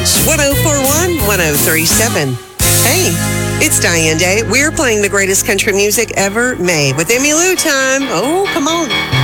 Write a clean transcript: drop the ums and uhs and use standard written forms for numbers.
1041, 1037. Hey, it's Diane Day. We're playing the greatest country music ever made with Emmylou time. Oh, come on.